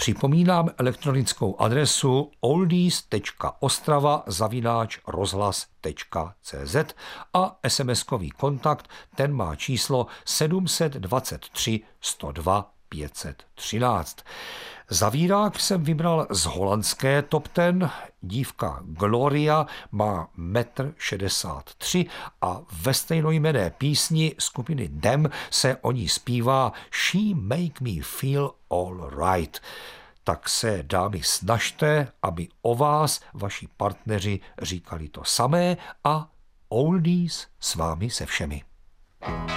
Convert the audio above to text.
Připomínám elektronickou adresu oldies.ostrava@rozhlas.cz a SMS-kový kontakt, ten má číslo 723 102 513. Zavírák jsem vybral z holandské top 10. Dívka Gloria má 1,63 m a ve stejnojmenné písni skupiny Dem se o ní zpívá She make me feel all right. Tak se, dámy, snažte, aby o vás vaši partneři říkali to samé a oldies s vámi se všemi.